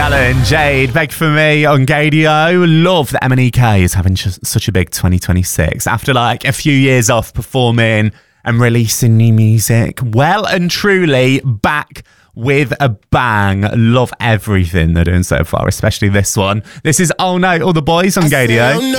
Allen, Jade, Beg For Me on Gadio. Love that MNEK is having such a big 2026 after like a few years off performing and releasing new music. Well and truly back with a bang. Love everything they're doing so far, especially this one. This is Oh No, All the Boys on Gadio.